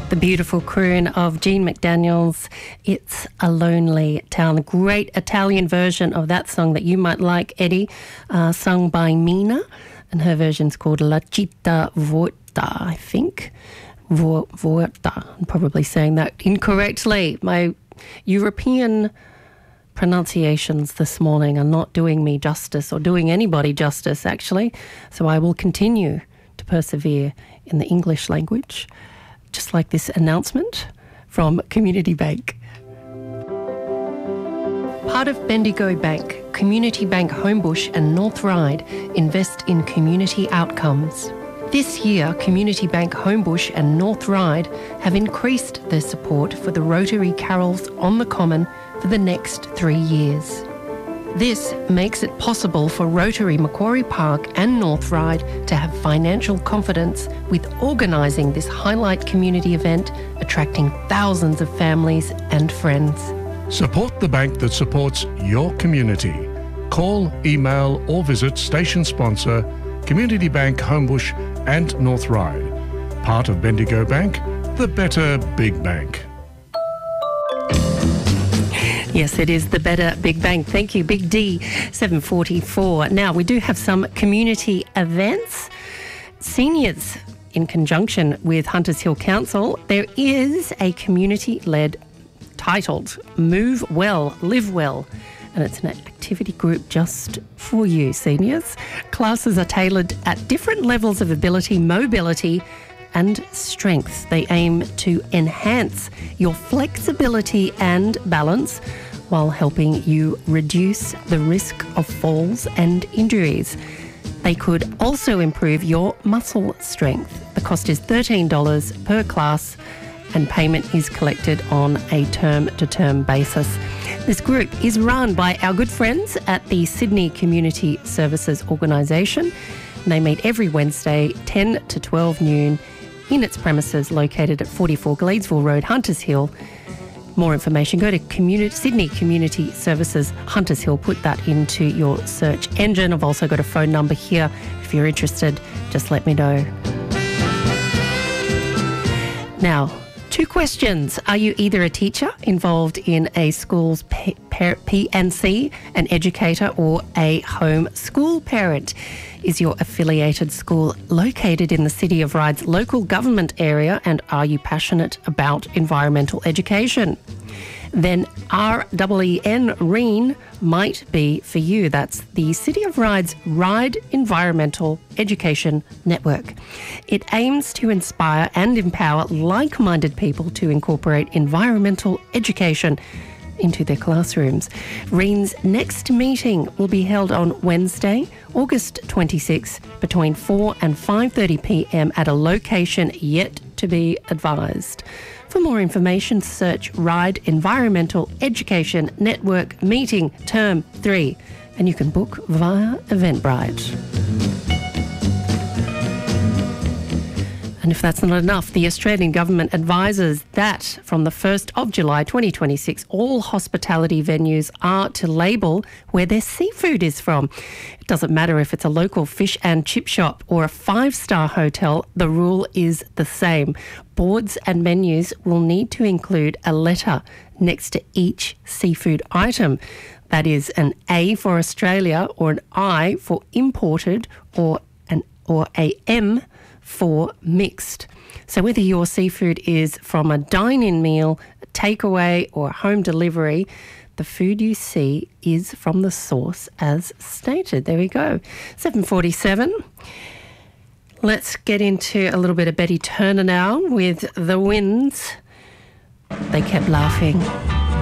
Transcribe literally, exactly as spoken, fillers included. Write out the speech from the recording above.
The beautiful croon of Jean McDaniel's It's a Lonely Town. A great Italian version of that song that you might like, Eddie, uh, sung by Mina, and her version's called La Città Vuota, I think. Vuota. I'm probably saying that incorrectly. My European pronunciations this morning are not doing me justice, or doing anybody justice, actually. So I will continue to persevere in the English language, just like this announcement from Community Bank. Part of Bendigo Bank, Community Bank Homebush and North Ryde invest in community outcomes. This year, Community Bank Homebush and North Ryde have increased their support for the Rotary Carols on the Common for the next three years. This makes it possible for Rotary Macquarie Park and North Ryde to have financial confidence with organising this highlight community event, attracting thousands of families and friends. Support the bank that supports your community. Call, email or visit station sponsor Community Bank Homebush and North Ryde. Part of Bendigo Bank, the better big bank. Yes, it is the better big bank. Thank you, Big D, seven forty-four. Now, we do have some community events. Seniors, in conjunction with Hunters Hill Council, there is a community-led titled Move Well, Live Well, and it's an activity group just for you, seniors. Classes are tailored at different levels of ability, mobility and strength. They aim to enhance your flexibility and balance while helping you reduce the risk of falls and injuries. They could also improve your muscle strength. The cost is thirteen dollars per class and payment is collected on a term-to-term basis. This group is run by our good friends at the Sydney Community Services Organisation. They meet every Wednesday, ten to twelve noon, in its premises located at forty-four Gladesville Road, Hunters Hill. More information, go to Communi- Sydney Community Services, Hunters Hill. Put that into your search engine. I've also got a phone number here. If you're interested, just let me know. Now, two questions. Are you either a teacher involved in a school's P and C, an educator, or a home school parent? Is your affiliated school located in the City of Ryde's local government area, and are you passionate about environmental education? Then R E E N, REEN, might be for you. That's the City of Ryde's Ryde Environmental Education Network. It aims to inspire and empower like-minded people to incorporate environmental education into their classrooms. REEN's next meeting will be held on Wednesday, August twenty-sixth, between four and five thirty p m at a location yet to be advised. For more information, search Ryde Environmental Education Network Meeting Term three, and you can book via Eventbrite. And if that's not enough, the Australian Government advises that from the first of July twenty twenty-six, all hospitality venues are to label where their seafood is from. It doesn't matter if it's a local fish and chip shop or a five-star hotel, the rule is the same. Boards and menus will need to include a letter next to each seafood item. That is an A for Australia, or an I for imported, or an or a M for mixed. So whether your seafood is from a dine-in meal, a takeaway or home delivery, the food you see is from the source as stated. There we go. seven forty-seven. Let's get into a little bit of Betty Turner now with The Winds. They kept laughing.